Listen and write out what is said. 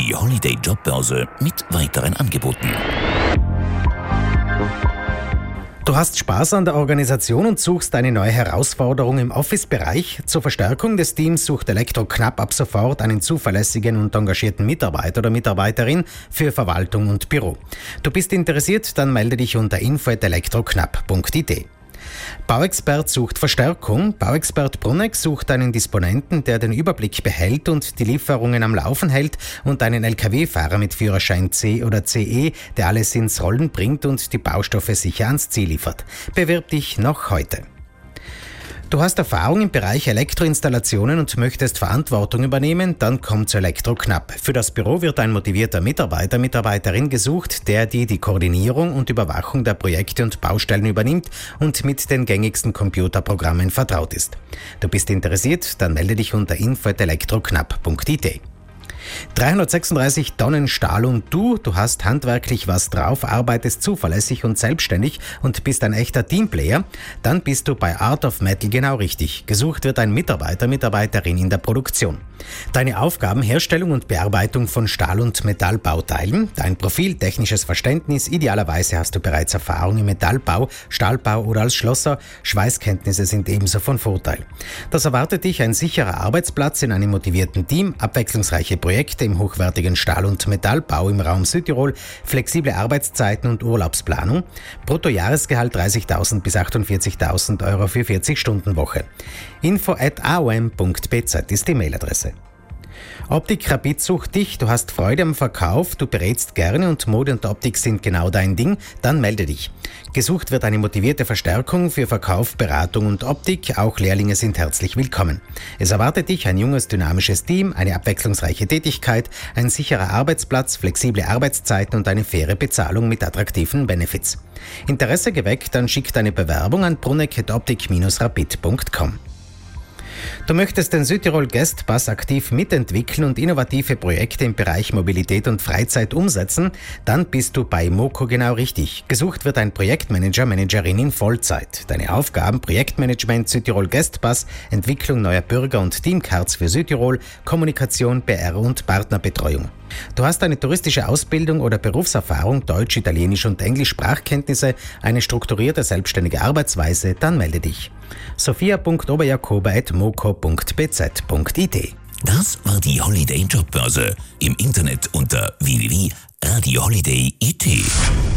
Die Holiday Jobbörse mit weiteren Angeboten. Du hast Spaß an der Organisation und suchst eine neue Herausforderung im Office-Bereich? Zur Verstärkung des Teams sucht Elektro-Knapp ab sofort einen zuverlässigen und engagierten Mitarbeiter oder Mitarbeiterin für Verwaltung und Büro. Du bist interessiert? Dann melde dich unter info@elektroknapp.it. Bauexpert sucht Verstärkung. Bauexpert Brunneck sucht einen Disponenten, der den Überblick behält und die Lieferungen am Laufen hält, und einen Lkw-Fahrer mit Führerschein C oder CE, der alles ins Rollen bringt und die Baustoffe sicher ans Ziel liefert. Bewirb dich noch heute. Du hast Erfahrung im Bereich Elektroinstallationen und möchtest Verantwortung übernehmen? Dann komm zu Elektroknapp. Für das Büro wird ein motivierter Mitarbeiter, Mitarbeiterin gesucht, der die Koordinierung und Überwachung der Projekte und Baustellen übernimmt und mit den gängigsten Computerprogrammen vertraut ist. Du bist interessiert? Dann melde dich unter info@elektroknapp.it. 336 Tonnen Stahl und du hast handwerklich was drauf, arbeitest zuverlässig und selbstständig und bist ein echter Teamplayer, dann bist du bei Art of Metal genau richtig. Gesucht wird ein Mitarbeiter, Mitarbeiterin in der Produktion. Deine Aufgaben: Herstellung und Bearbeitung von Stahl- und Metallbauteilen. Dein Profil: technisches Verständnis. Idealerweise hast du bereits Erfahrung im Metallbau, Stahlbau oder als Schlosser. Schweißkenntnisse sind ebenso von Vorteil. Das erwartet dich: ein sicherer Arbeitsplatz in einem motivierten Team, abwechslungsreiche Projekte im hochwertigen Stahl- und Metallbau im Raum Südtirol, flexible Arbeitszeiten und Urlaubsplanung. Bruttojahresgehalt 30.000 bis 48.000 Euro für 40-Stunden-Woche. info@aom.bz ist die Mailadresse. Optik Rapid sucht dich, du hast Freude am Verkauf, du berätst gerne und Mode und Optik sind genau dein Ding, dann melde dich. Gesucht wird eine motivierte Verstärkung für Verkauf, Beratung und Optik, auch Lehrlinge sind herzlich willkommen. Es erwartet dich ein junges, dynamisches Team, eine abwechslungsreiche Tätigkeit, ein sicherer Arbeitsplatz, flexible Arbeitszeiten und eine faire Bezahlung mit attraktiven Benefits. Interesse geweckt? Dann schick deine Bewerbung an brunneck@optik-rapid.com. Du möchtest den Südtirol Guest Pass aktiv mitentwickeln und innovative Projekte im Bereich Mobilität und Freizeit umsetzen? Dann bist du bei Moco genau richtig. Gesucht wird ein Projektmanager, Managerin in Vollzeit. Deine Aufgaben: Projektmanagement, Südtirol Guest Pass, Entwicklung neuer Bürger- und Teamcards für Südtirol, Kommunikation, PR und Partnerbetreuung. Du hast eine touristische Ausbildung oder Berufserfahrung, Deutsch, Italienisch und Englisch Sprachkenntnisse, eine strukturierte selbstständige Arbeitsweise, dann melde dich. sophia.oberjakoba@moco.bz.it. Das war die Holiday Jobbörse. Im Internet unter www.radioholiday.it.